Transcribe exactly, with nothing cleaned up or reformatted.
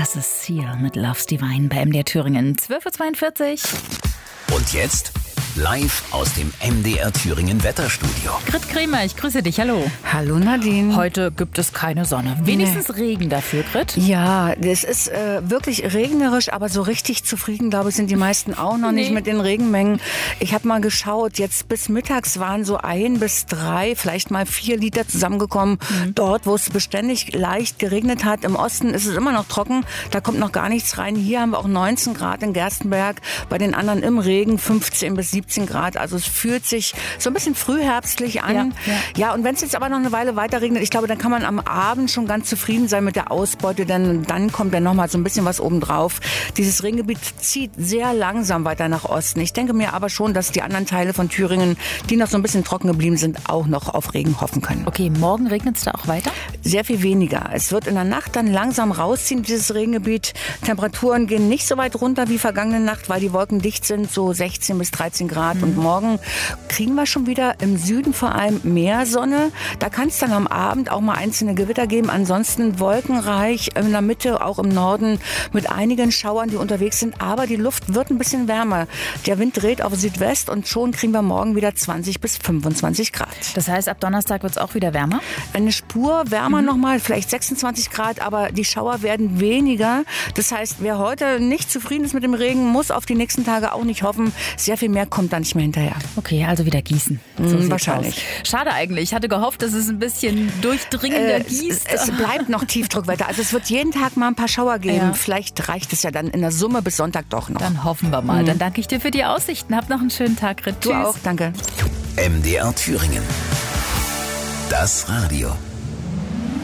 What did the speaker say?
Das ist Seal mit Love's Divine bei M D R Thüringen. zwölf Uhr zweiundvierzig. Und jetzt live aus dem M D R Thüringen Wetterstudio. Grit Kremer, ich grüße dich. Hallo. Hallo Nadine. Heute gibt es keine Sonne. Wenigstens nee. Regen dafür, Grit. Ja, es ist äh, wirklich regnerisch, aber so richtig zufrieden, glaube ich, sind die meisten auch noch nee. nicht mit den Regenmengen. Ich habe mal geschaut, jetzt bis mittags waren so ein bis drei, vielleicht mal vier Liter zusammengekommen. Mhm. Dort, wo es beständig leicht geregnet hat. Im Osten ist es immer noch trocken, da kommt noch gar nichts rein. Hier haben wir auch neunzehn Grad in Gerstenberg, bei den anderen im Regen fünfzehn bis siebzehn Grad. Also es fühlt sich so ein bisschen frühherbstlich an. Ja, ja. ja und wenn es jetzt aber noch eine Weile weiter regnet, ich glaube, dann kann man am Abend schon ganz zufrieden sein mit der Ausbeute, denn dann kommt dann noch mal so ein bisschen was obendrauf. Dieses Regengebiet zieht sehr langsam weiter nach Osten. Ich denke mir aber schon, dass die anderen Teile von Thüringen, die noch so ein bisschen trocken geblieben sind, auch noch auf Regen hoffen können. Okay, morgen regnet es da auch weiter? Sehr viel weniger. Es wird in der Nacht dann langsam rausziehen, dieses Regengebiet. Temperaturen gehen nicht so weit runter wie vergangene Nacht, weil die Wolken dicht sind, so sechzehn bis dreizehn Grad. Mhm. Und morgen kriegen wir schon wieder im Süden vor allem mehr Sonne. Da kann es dann am Abend auch mal einzelne Gewitter geben. Ansonsten wolkenreich in der Mitte, auch im Norden mit einigen Schauern, die unterwegs sind. Aber die Luft wird ein bisschen wärmer. Der Wind dreht auf Südwest und schon kriegen wir morgen wieder zwanzig bis fünfundzwanzig Grad. Das heißt, ab Donnerstag wird es auch wieder wärmer? Eine Spur wärmer mhm. nochmal, vielleicht sechsundzwanzig Grad, aber die Schauer werden weniger. Das heißt, wer heute nicht zufrieden ist mit dem Regen, muss auf die nächsten Tage auch nicht hoffen. Sehr viel mehr kommt da nicht mehr hinterher. Okay, also wieder gießen. So mm, wahrscheinlich. Aus. Schade eigentlich. Ich hatte gehofft, dass es ein bisschen durchdringender äh, gießt. Es, es bleibt noch Tiefdruckwetter. Also es wird jeden Tag mal ein paar Schauer geben. Ja. Vielleicht reicht es ja dann in der Summe bis Sonntag doch noch. Dann hoffen wir mal. Mm. Dann danke ich dir für die Aussichten. Hab noch einen schönen Tag, Grit. Du auch, danke. M D R Thüringen. Das Radio.